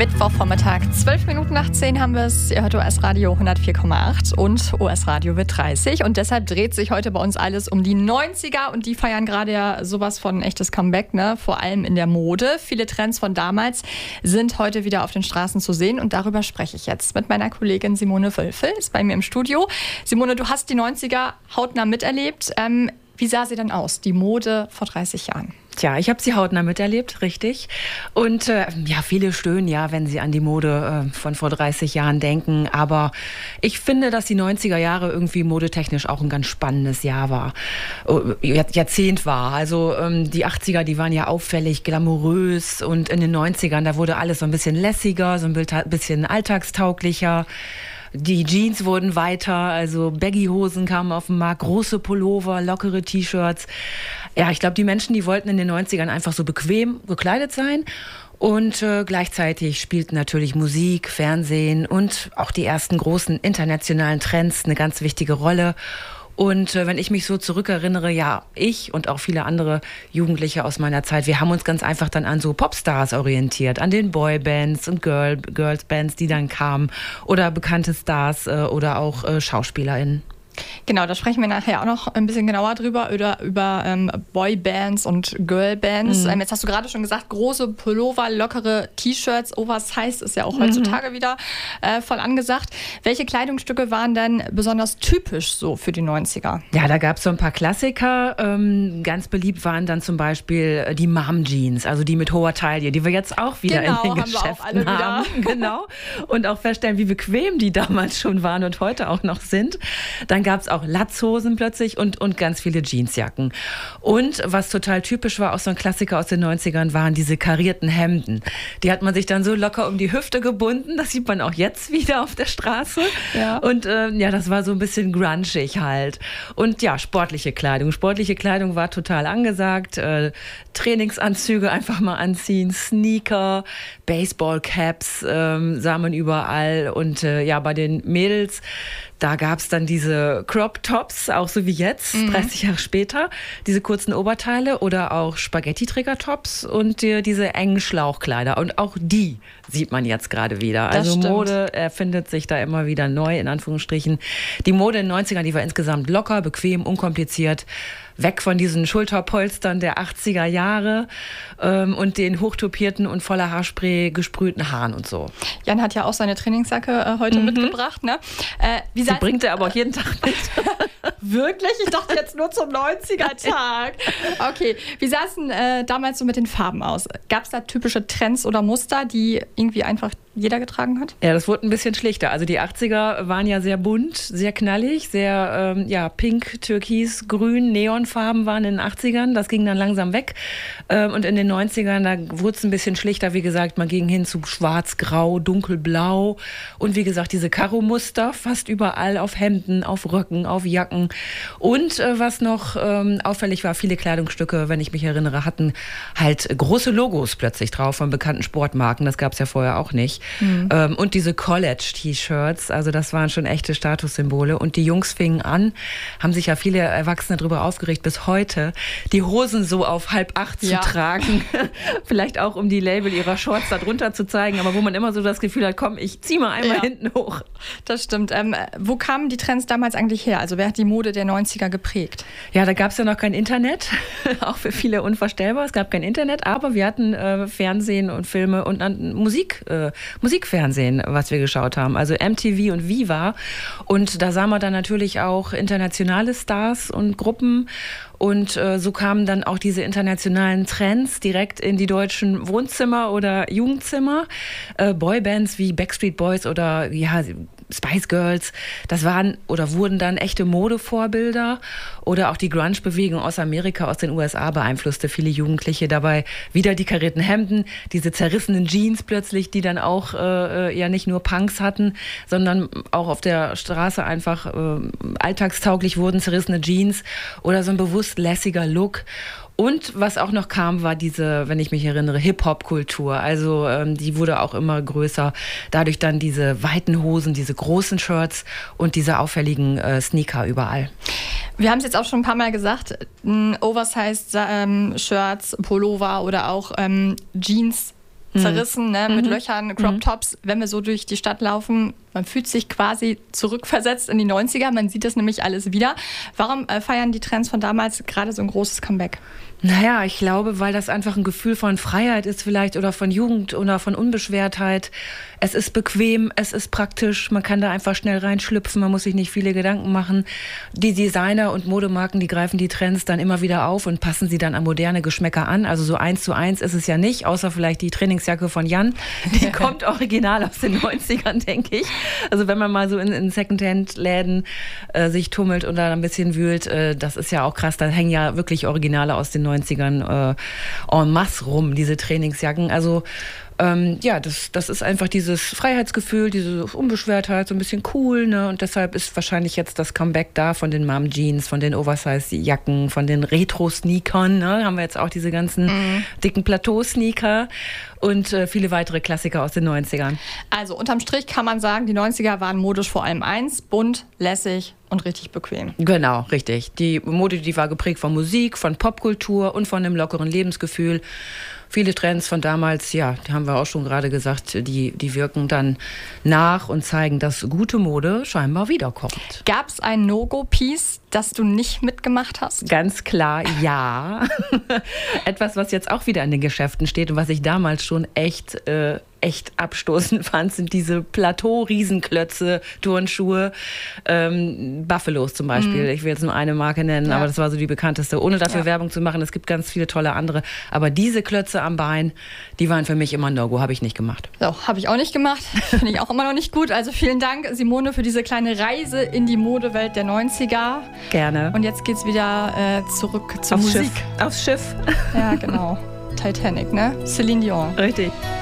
Mittwochvormittag, 12 Minuten nach 10 haben wir es. Ihr hört OS Radio 104,8 und OS Radio wird 30. Und deshalb dreht sich heute bei uns alles um die 90er. Und die feiern gerade ja sowas von ein echtes Comeback, ne? Vor allem in der Mode. Viele Trends von damals sind heute wieder auf den Straßen zu sehen. Und darüber spreche ich jetzt mit meiner Kollegin Simone Wölfel. Ist bei mir im Studio. Simone, du hast die 90er hautnah miterlebt. Wie sah sie denn aus, die Mode vor 30 Jahren? Tja, ich habe sie hautnah miterlebt, richtig. Und viele stöhnen ja, wenn sie an die Mode von vor 30 Jahren denken. Aber ich finde, dass die 90er Jahre irgendwie modetechnisch auch ein ganz spannendes Jahrzehnt war. Also die 80er, die waren ja auffällig, glamourös. Und in den 90ern, da wurde alles so ein bisschen lässiger, so ein bisschen alltagstauglicher. Die Jeans wurden weiter, also Baggy-Hosen kamen auf den Markt, große Pullover, lockere T-Shirts. Ja, ich glaube, die Menschen, die wollten in den 90ern einfach so bequem gekleidet sein. Und gleichzeitig spielten natürlich Musik, Fernsehen und auch die ersten großen internationalen Trends eine ganz wichtige Rolle. Und wenn ich mich so zurückerinnere, ja, ich und auch viele andere Jugendliche aus meiner Zeit, wir haben uns ganz einfach dann an so Popstars orientiert, an den Boybands und Girlsbands, die dann kamen, oder bekannte Stars oder auch SchauspielerInnen. Genau, da sprechen wir nachher auch noch ein bisschen genauer drüber, über Boybands und Girlbands. Jetzt hast du gerade schon gesagt, große Pullover, lockere T-Shirts, Oversize ist ja auch heutzutage wieder voll angesagt. Welche Kleidungsstücke waren denn besonders typisch so für die 90er? Ja, da gab es so ein paar Klassiker. Ganz beliebt waren dann zum Beispiel die Mom-Jeans, also die mit hoher Taille, die wir jetzt auch wieder in den Geschäften haben. Genau. Und auch feststellen, wie bequem die damals schon waren und heute auch noch sind. Dann gab es auch Latzhosen plötzlich und ganz viele Jeansjacken. Und was total typisch war, auch so ein Klassiker aus den 90ern, waren diese karierten Hemden. Die hat man sich dann so locker um die Hüfte gebunden. Das sieht man auch jetzt wieder auf der Straße. Ja. Und das war so ein bisschen grungig halt. Und ja, sportliche Kleidung. Sportliche Kleidung war total angesagt. Trainingsanzüge einfach mal anziehen, Sneaker, Baseballcaps sah man überall. Und bei den Mädels, da gab es dann diese Crop-Tops, auch so wie jetzt, 30 Jahre später. Diese kurzen Oberteile oder auch Spaghetti-Träger-Tops und diese engen Schlauchkleider. Und auch die sieht man jetzt gerade wieder. Also Mode erfindet sich da immer wieder neu, in Anführungsstrichen. Die Mode in den 90ern, die war insgesamt locker, bequem, unkompliziert. Weg von diesen Schulterpolstern der 80er Jahre und den hochtopierten und voller Haarspray gesprühten Haaren und so. Jan hat ja auch seine Trainingsjacke heute mitgebracht, ne? Die bringt er aber auch jeden Tag mit. Wirklich? Ich dachte jetzt nur zum 90er-Tag. Okay, wie sah es denn damals so mit den Farben aus? Gab es da typische Trends oder Muster, die irgendwie einfach jeder getragen hat? Ja, das wurde ein bisschen schlichter. Also die 80er waren ja sehr bunt, sehr knallig, sehr pink, türkis, grün, Neonfarben waren in den 80ern. Das ging dann langsam weg. Und in den 90ern, da wurde es ein bisschen schlichter. Wie gesagt, man ging hin zu schwarz-grau, dunkelblau. Und wie gesagt, diese Karo-Muster fast überall auf Hemden, auf Röcken, auf Jacken. Und was noch auffällig war, viele Kleidungsstücke, wenn ich mich erinnere, hatten halt große Logos plötzlich drauf von bekannten Sportmarken. Das gab es ja vorher auch nicht. Und diese College-T-Shirts, also das waren schon echte Statussymbole. Und die Jungs fingen an, haben sich ja viele Erwachsene darüber aufgeregt, bis heute, die Hosen so auf 7:30 zu tragen. Vielleicht auch, um die Label ihrer Shorts da drunter zu zeigen, aber wo man immer so das Gefühl hat, komm, ich zieh mal einmal hinten hoch. Das stimmt. Wo kamen die Trends damals eigentlich her? Also wer hat die Mode der 90er geprägt? Ja, da gab es ja noch kein Internet, auch für viele unvorstellbar. Es gab kein Internet, aber wir hatten Fernsehen und Filme und Musikfernsehen, was wir geschaut haben. Also MTV und Viva. Und da sah man dann natürlich auch internationale Stars und Gruppen. Und so kamen dann auch diese internationalen Trends direkt in die deutschen Wohnzimmer oder Jugendzimmer. Boybands wie Backstreet Boys oder Spice Girls, das waren oder wurden dann echte Modevorbilder. Oder auch die Grunge-Bewegung aus Amerika, aus den USA beeinflusste viele Jugendliche. Dabei wieder die karierten Hemden, diese zerrissenen Jeans plötzlich, die dann auch nicht nur Punks hatten, sondern auch auf der Straße einfach alltagstauglich wurden, zerrissene Jeans oder so ein bewusst lässiger Look. Und was auch noch kam, war diese, wenn ich mich erinnere, Hip-Hop-Kultur. Also die wurde auch immer größer. Dadurch dann diese weiten Hosen, diese großen Shirts und diese auffälligen Sneaker überall. Wir haben es jetzt auch schon ein paar Mal gesagt, Oversized Shirts, Pullover oder auch Jeans zerrissen, ne, mit Löchern, Crop Tops. Wenn wir so durch die Stadt laufen, man fühlt sich quasi zurückversetzt in die 90er. Man sieht das nämlich alles wieder. Warum feiern die Trends von damals gerade so ein großes Comeback? Naja, ich glaube, weil das einfach ein Gefühl von Freiheit ist vielleicht oder von Jugend oder von Unbeschwertheit. Es ist bequem, es ist praktisch, man kann da einfach schnell reinschlüpfen, man muss sich nicht viele Gedanken machen. Die Designer und Modemarken, die greifen die Trends dann immer wieder auf und passen sie dann an moderne Geschmäcker an. Also so 1:1 ist es ja nicht, außer vielleicht die Trainingsjacke von Jan. Die kommt original aus den 90ern, denke ich. Also wenn man mal so in Secondhand-Läden sich tummelt und da ein bisschen wühlt, das ist ja auch krass, da hängen ja wirklich Originale aus den 90ern en masse rum, diese Trainingsjacken. Also das ist einfach dieses Freiheitsgefühl, diese Unbeschwertheit, so ein bisschen cool, ne? Und deshalb ist wahrscheinlich jetzt das Comeback da von den Mom-Jeans, von den Oversize-Jacken, von den Retro-Sneakern, ne? Haben wir jetzt auch diese ganzen dicken Plateau-Sneaker und viele weitere Klassiker aus den 90ern. Also unterm Strich kann man sagen, die 90er waren modisch vor allem eins, bunt, lässig und richtig bequem. Genau, richtig. Die Mode, die war geprägt von Musik, von Popkultur und von einem lockeren Lebensgefühl. Viele Trends von damals, ja, die haben wir auch schon gerade gesagt, die wirken dann nach und zeigen, dass gute Mode scheinbar wiederkommt. Gab es ein No-Go-Piece, das du nicht mitgemacht hast? Ganz klar, ja. Etwas, was jetzt auch wieder in den Geschäften steht und was ich damals schon echt abstoßend fand, sind diese Plateau-Riesenklötze, Turnschuhe, Buffalos zum Beispiel. Ich will jetzt nur eine Marke nennen, aber das war so die bekannteste. Ohne dafür Werbung zu machen, es gibt ganz viele tolle andere. Aber diese Klötze am Bein, die waren für mich immer ein No-Go, habe ich nicht gemacht. So, habe ich auch nicht gemacht. Finde ich auch immer noch nicht gut. Also vielen Dank, Simone, für diese kleine Reise in die Modewelt der 90er. Gerne. Und jetzt geht's wieder zurück zur Musik. Aufs Schiff. Ja, genau. Titanic, ne? Celine Dion. Richtig.